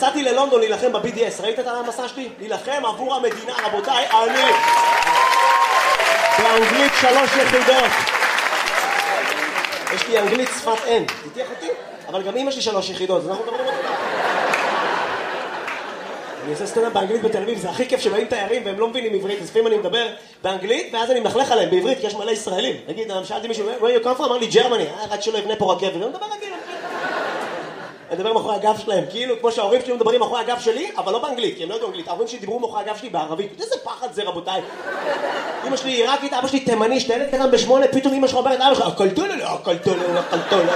נסעתי ללונדון להילחם ב-BDS, ראית את המסע שלי? להילחם עבור המדינה, רבותיי, אני באנגלית 3 יחידות. יש לי אנגלית שפת אם, תתייח אותי? אבל גם אמא שלי 3 יחידות, אז אנחנו מדברים אותי. אני עושה סטנדאפ באנגלית בתל אביב, זה הכי כיף שבאים תיירים והם לא מבינים עברית, אז לפעמים אני מדבר באנגלית ואז אני מלכלך עליהם בעברית, כי יש מלא ישראלים. נגיד, שאלתי מישהו, where you come from? אמר לי, Germany, רק שלא יבנה פה רכבת, ואני מדבר רגיל. אני מדבר מאחורי הגב שלהם, כאילו כמו שההורים שלי מדברים מאחורי הגב שלי, אבל לא באנגלית, כי הם לא יודעים אנגלית. ההורים שלי דיברו מאחורי הגב שלי בערבית. איזה פחד זה, רבותיי. אמא שלי עיראקית, אבא שלי תימני, שתלד קטן ב8, פתאום אמא שלך אומרת, אבא שלך, הקלטולה, הקלטולה, הקלטולה.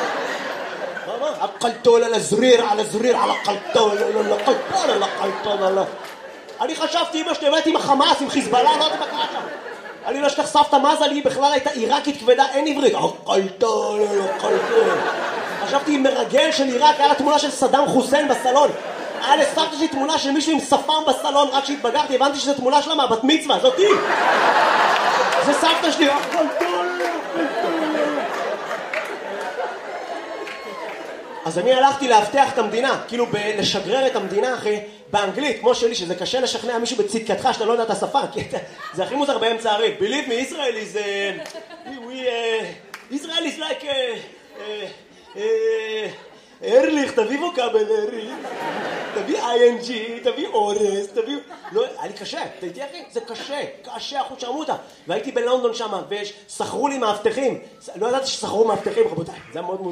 הקלטולה לזריר, על הזריר, על הקלטולה, הקלטולה, הקלטולה. אני חשבתי, אמא שלי אומרת עם החמאס, עם חיזבאללה, לא יודעת מה קרה שם. אני לא אשכח סבתא מזה, לי בכלל הייתה עיראקית כבדה, אין עברית. הקלטולה, הקלטולה. חשבתי עם מרגל של עיראק, היה לה תמונה של סדאם חוסיין בסלון. היה לסבתא שלי תמונה של מישהו עם שפם בסלון, רק שהתבגרתי, הבנתי שזו תמונה שלה מהבת מצווה, זאתי. זה סבתא שלי, אז אני הלכתי להבטח את המדינה, כאילו לשגרר את המדינה אחי, באנגלית, כמו שלי, שזה קשה לשכנע מישהו בצדקתך שאתה לא יודע את השפה, כי זה הכי מוזר באמצע הערבית. Believe me, Israel is... Israel is like... ארליך, תביא ווקאבלרי, תביא ING, תביא אורס, תביא... לא, היה לי קשה, אתה איתי אחי? זה קשה, קשה אחוז שרמותה. והייתי בלונדון שם, ושכרו לי מאבטחים. לא ידעתי ששכרו מאבטחים, רבותיי, זה מאוד מוזר.